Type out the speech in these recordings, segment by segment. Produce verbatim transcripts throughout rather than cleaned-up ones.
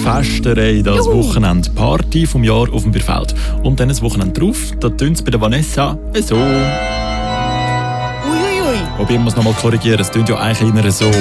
Festerei das Juhu. Wochenende. Party vom Jahr auf dem Bierfeld. Und dann das Wochenende drauf, da tönt es bei der Vanessa so. Uiuiui. Wobei, ich muss noch mal korrigieren, es tönt ja eigentlich eher so.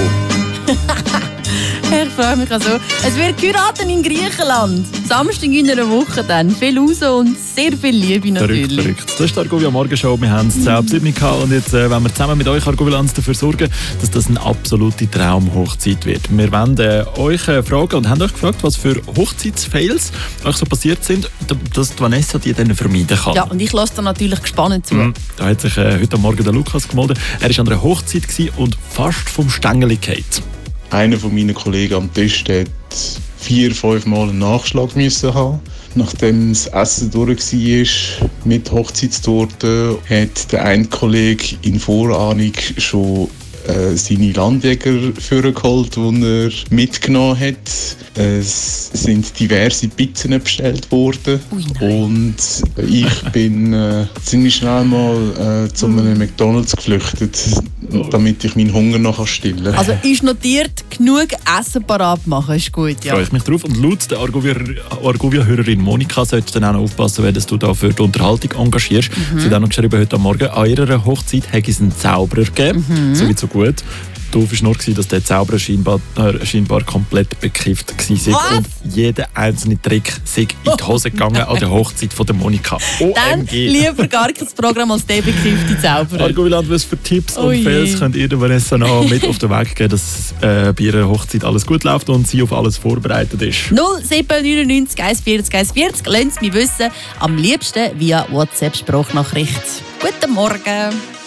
Ich freue mich also. Es wird geheiratet in Griechenland. Samstag in einer Woche dann. Viel raus und sehr viel Liebe natürlich. Verrückt, verrückt. Das ist die Argovia Morgenshow. Wir haben es zehn ab sieben gehabt und jetzt äh, wollen wir zusammen mit euch Argovilanz dafür sorgen, dass das eine absolute Traumhochzeit wird. Wir wollen äh, euch äh, fragen und haben euch gefragt, was für Hochzeitsfails euch so passiert sind, dass die Vanessa die dann vermeiden kann. Ja, und ich lasse da natürlich gespannt zu. Mhm. Da hat sich äh, heute Morgen der Lukas gemeldet. Er war an einer Hochzeit und fast vom Stängeli gefallen. Einer von meinen Kollegen am Tisch hat vier, fünf Mal einen Nachschlag müssen haben. Nachdem das Essen durch war mit Hochzeitstorte, hat der eine Kollege in Vorahnung schon äh, seine Landjäger vorgeholt, die er mitgenommen hat. Es sind diverse Pizzen bestellt worden. Ui, und ich bin äh, ziemlich schnell mal äh, zu einem McDonald's geflüchtet, damit ich meinen Hunger noch stillen kann. Also ist notiert, genug Essen parat machen, ist gut, ja. Freue ich mich drauf. Und laut der Argovia-Hörerin Monika solltest du dann auch noch aufpassen, wenn du da für die Unterhaltung engagierst. Mhm. Sie hat auch noch geschrieben heute Morgen, an ihrer Hochzeit hätte es einen Zauberer gegeben. Mhm. So weit, so gut. Doof war nur, dass der Zauberer scheinbar, äh, scheinbar komplett bekifft war. Und jeder einzelne Trick sei in die Hose gegangen an der Hochzeit von der Monika. O M G. Dann lieber gar kein Programm als der bekiffte Zauberer. Argoviland, was für Tipps Ui. und Fails könnt ihr der Vanessa noch mit auf den Weg geben, dass äh, bei ihrer Hochzeit alles gut läuft und sie auf alles vorbereitet ist? null sieben neun neun eins vierzig eins vierzig. Lasst es mich wissen. Am liebsten via WhatsApp-Sprachnachricht. Guten Morgen.